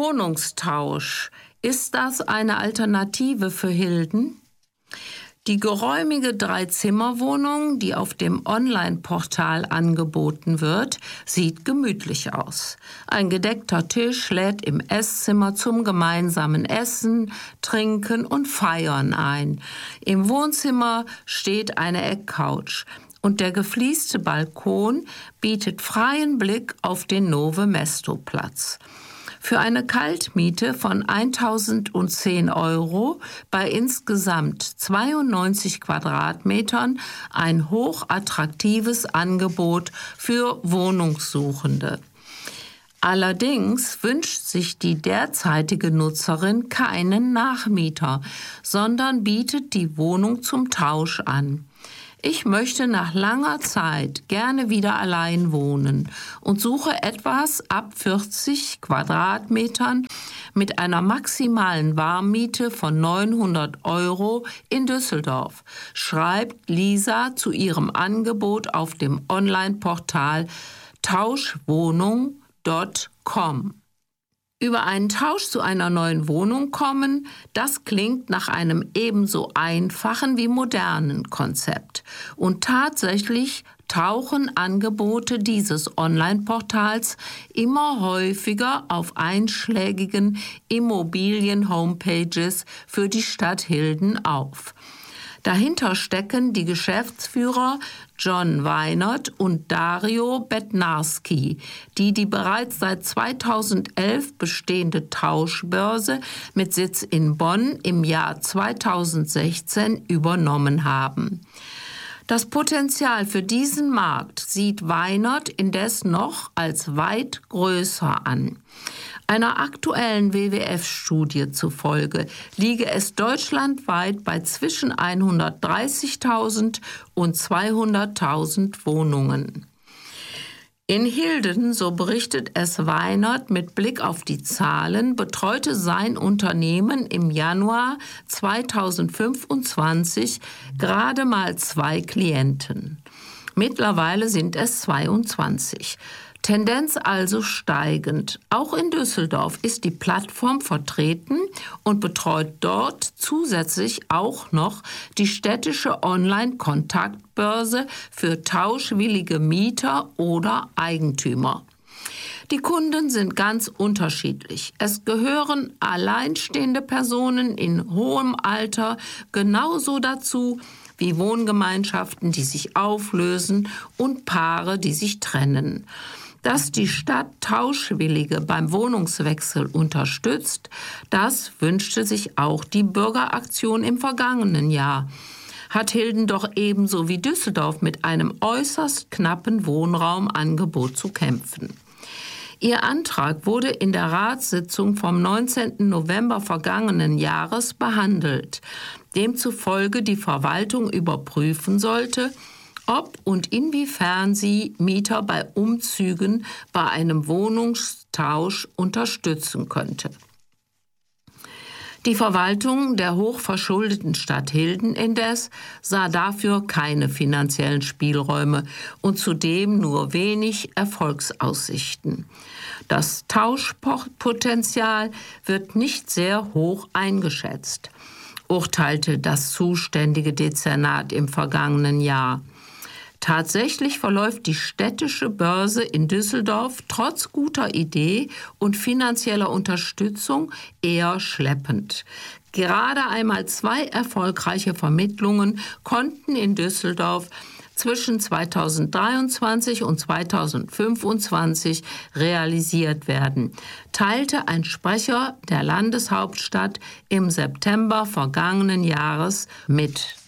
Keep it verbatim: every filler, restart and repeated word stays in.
Wohnungstausch. Ist das eine Alternative für Hilden? Die geräumige Dreizimmerwohnung, die auf dem Online-Portal angeboten wird, sieht gemütlich aus. Ein gedeckter Tisch lädt im Esszimmer zum gemeinsamen Essen, Trinken und Feiern ein. Im Wohnzimmer steht eine Eckcouch und der gefließte Balkon bietet freien Blick auf den Nove Mesto-Platz. Für eine Kaltmiete von tausendzehn Euro bei insgesamt zweiundneunzig Quadratmetern ein hochattraktives Angebot für Wohnungssuchende. Allerdings wünscht sich die derzeitige Nutzerin keinen Nachmieter, sondern bietet die Wohnung zum Tausch an. Ich möchte nach langer Zeit gerne wieder allein wohnen und suche etwas ab vierzig Quadratmetern mit einer maximalen Warmmiete von neunhundert Euro in Düsseldorf, schreibt Lisa zu ihrem Angebot auf dem Online-Portal tauschwohnung punkt com. Über einen Tausch zu einer neuen Wohnung kommen, das klingt nach einem ebenso einfachen wie modernen Konzept. Und tatsächlich tauchen Angebote dieses Online-Portals immer häufiger auf einschlägigen Immobilien-Homepages für die Stadt Hilden auf. Dahinter stecken die Geschäftsführer John Weinert und Dario Bednarski, die die bereits seit zweitausendelf bestehende Tauschbörse mit Sitz in Bonn im Jahr zweitausendsechzehn übernommen haben. Das Potenzial für diesen Markt sieht Weinert indes noch als weit größer an. Einer aktuellen W W F-Studie zufolge liege es deutschlandweit bei zwischen hundertdreißigtausend und zweihunderttausend Wohnungen. In Hilden, so berichtet es Weinert mit Blick auf die Zahlen, betreute sein Unternehmen im Januar zweitausendfünfundzwanzig gerade mal zwei Klienten. Mittlerweile sind es zweiundzwanzig. Tendenz also steigend. Auch in Düsseldorf ist die Plattform vertreten und betreut dort zusätzlich auch noch die städtische Online-Kontaktbörse für tauschwillige Mieter oder Eigentümer. Die Kunden sind ganz unterschiedlich. Es gehören alleinstehende Personen in hohem Alter genauso dazu wie Wohngemeinschaften, die sich auflösen und Paare, die sich trennen. Dass die Stadt Tauschwillige beim Wohnungswechsel unterstützt, das wünschte sich auch die Bürgeraktion im vergangenen Jahr. Hat Hilden doch ebenso wie Düsseldorf mit einem äußerst knappen Wohnraumangebot zu kämpfen. Ihr Antrag wurde in der Ratssitzung vom neunzehnten November vergangenen Jahres behandelt, demzufolge die Verwaltung überprüfen sollte, ob und inwiefern sie Mieter bei Umzügen bei einem Wohnungstausch unterstützen könnte. Die Verwaltung der hochverschuldeten Stadt Hilden indes sah dafür keine finanziellen Spielräume und zudem nur wenig Erfolgsaussichten. Das Tauschpotenzial wird nicht sehr hoch eingeschätzt, urteilte das zuständige Dezernat im vergangenen Jahr. Tatsächlich verläuft die städtische Börse in Düsseldorf trotz guter Idee und finanzieller Unterstützung eher schleppend. Gerade einmal zwei erfolgreiche Vermittlungen konnten in Düsseldorf zwischen zweitausenddreiundzwanzig und zweitausendfünfundzwanzig realisiert werden, teilte ein Sprecher der Landeshauptstadt im September vergangenen Jahres mit.